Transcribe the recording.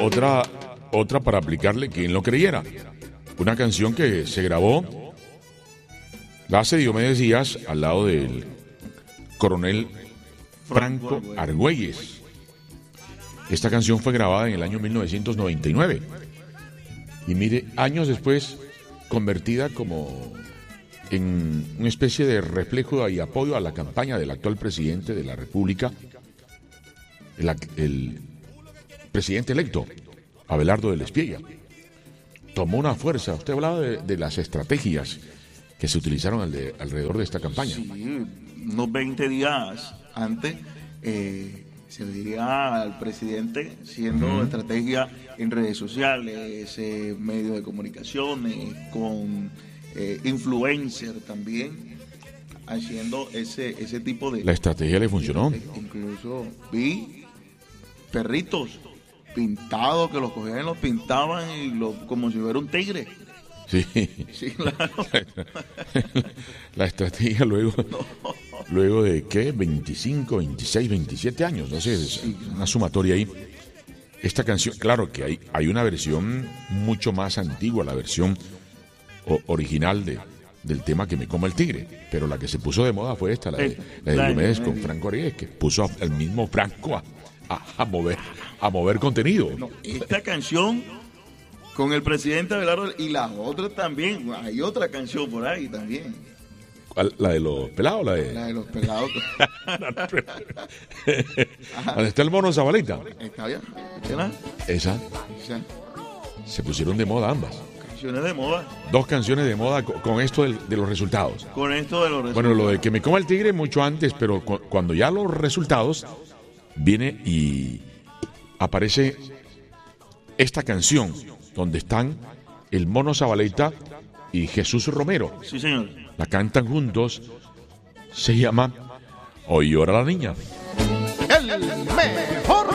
otra para aplicarle quien lo creyera. Una canción que se grabó, la hace Diomedes Díaz al lado del coronel Franco Argüelles. Esta canción fue grabada en el año 1999. Y mire, años después, convertida como en una especie de reflejo y apoyo a la campaña del actual presidente de la República, el presidente electo, Abelardo del Espiella. Tomó una fuerza. Usted hablaba de las estrategias que se utilizaron alrededor de esta campaña. Sí, unos 20 días antes se le diría al presidente siendo estrategia en redes sociales, medios de comunicaciones, con influencer también, haciendo ese tipo de... La estrategia le funcionó. Incluso vi perritos pintados que los cogían y los pintaban como si fuera un tigre. Sí. Sí, claro. La estrategia luego de ¿qué? 25, 26, 27 años, no sé, es una sumatoria ahí. Esta canción, claro que hay una versión mucho más antigua, la versión original del tema Que me coma el tigre, pero la que se puso de moda fue esta, la de Diomedes con Franco Argüelles, que puso al mismo Franco a mover contenido. No, esta canción con el presidente Abelardo y las otras también, hay otra canción por ahí también. ¿La de los pelados? La de los pelados. ¿Dónde está el mono Zabaleta? Está bien. Esa. Se pusieron de moda ambas. Canciones de moda. Dos canciones de moda con esto de los resultados. Con esto de los resultados. Bueno, lo de Que me coma el tigre mucho antes, pero cuando ya los resultados viene y aparece esta canción donde están el mono Zabaleta y Jesús Romero. Sí, señor. La cantan juntos. Se llama Hoy llora la niña. El mejor